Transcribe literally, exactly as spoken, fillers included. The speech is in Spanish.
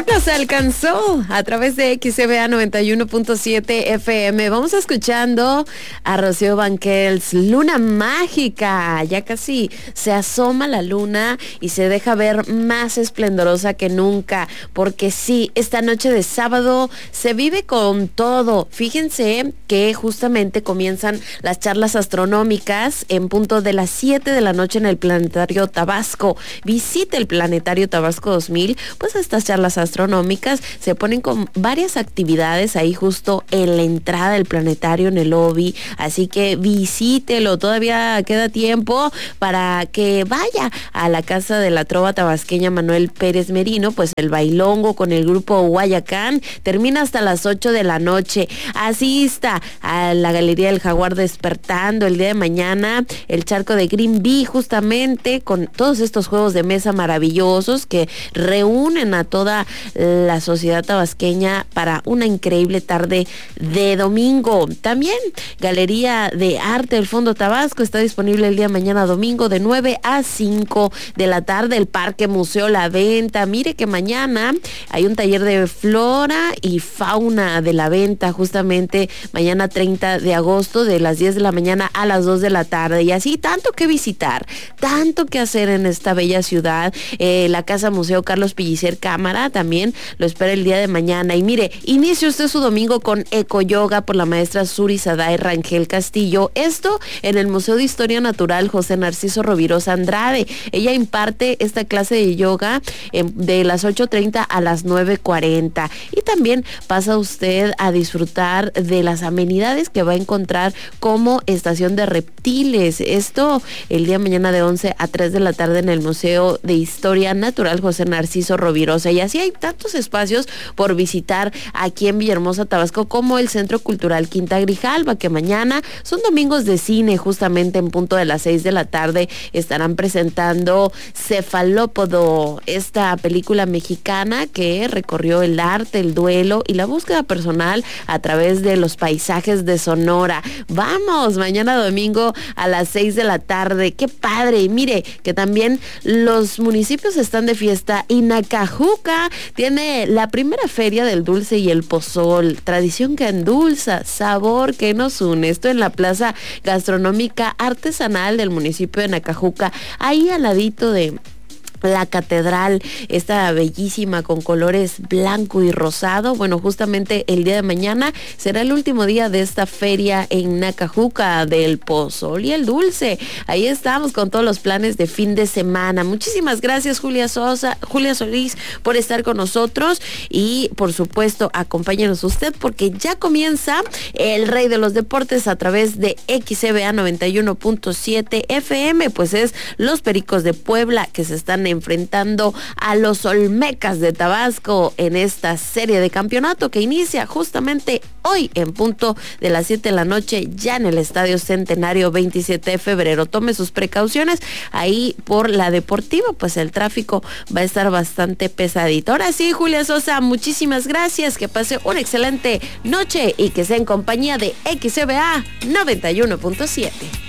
Nos alcanzó a través de X C B A noventa y uno punto siete F M. Vamos escuchando a Rocío Banquels, Luna Mágica. Ya casi se asoma la luna y se deja ver más esplendorosa que nunca, porque sí, esta noche de sábado se vive con todo. Fíjense que justamente comienzan las charlas astronómicas en punto de las siete de la noche en el Planetario Tabasco. Visite el Planetario Tabasco dos mil, pues estas charlas astronómicas se ponen con varias actividades ahí justo en la entrada del planetario, en el lobby, así que visítelo, todavía queda tiempo para que vaya a la Casa de la Trova Tabasqueña Manuel Pérez Merino, pues el bailongo con el grupo Guayacán termina hasta las ocho de la noche. Asista a la Galería del Jaguar Despertando el día de mañana, el charco de Green Bee, justamente con todos estos juegos de mesa maravillosos que reúnen a toda la sociedad tabasqueña para una increíble tarde de domingo. También Galería de Arte del Fondo Tabasco está disponible el día de mañana domingo de nueve a cinco de la tarde. El Parque Museo La Venta. Mire que mañana hay un taller de flora y fauna de La Venta, justamente mañana treinta de agosto de las diez de la mañana a las dos de la tarde. Y así tanto que visitar, tanto que hacer en esta bella ciudad. Eh, la Casa Museo Carlos Pellicer Cámara también lo espera el día de mañana. Y mire, inicie usted su domingo con Eco Yoga por la maestra Suri Sadae Rangel Castillo. Esto en el Museo de Historia Natural José Narciso Rovirosa Andrade. Ella imparte esta clase de yoga en, de las ocho treinta a las nueve cuarenta. Y también pasa usted a disfrutar de las amenidades que va a encontrar como estación de reptiles. Esto el día de mañana de once a tres de la tarde en el Museo de Historia Natural José Narciso Rovirosa. Y así hay tantos espacios por visitar aquí en Villahermosa, Tabasco, como el Centro Cultural Quinta Grijalva, que mañana son domingos de cine, justamente en punto de las seis de la tarde estarán presentando Cefalópodo, esta película mexicana que recorrió el arte, el duelo y la búsqueda personal a través de los paisajes de Sonora. Vamos, mañana domingo a las seis de la tarde, qué padre. Y mire que también los municipios están de fiesta y Nacajuca tiene la primera feria del dulce y el pozol, tradición que endulza, sabor que nos une. Esto en la plaza gastronómica artesanal del municipio de Nacajuca, ahí al ladito de la catedral, esta bellísima con colores blanco y rosado. Bueno, justamente el día de mañana será el último día de esta feria en Nacajuca del pozol y el dulce. Ahí estamos con todos los planes de fin de semana. Muchísimas gracias, Julia Sosa, Julia Solís, por estar con nosotros y por supuesto acompáñenos usted porque ya comienza el Rey de los Deportes a través de X C B A noventa y uno punto siete F M. Pues es los Pericos de Puebla que se están enfrentando a los Olmecas de Tabasco en esta serie de campeonato que inicia justamente hoy en punto de las siete de la noche ya en el Estadio Centenario veintisiete de febrero. Tome sus precauciones ahí por la Deportiva, pues el tráfico va a estar bastante pesadito. Ahora sí, Julia Sosa, muchísimas gracias, que pase una excelente noche y que sea en compañía de X C B A noventa y uno punto siete.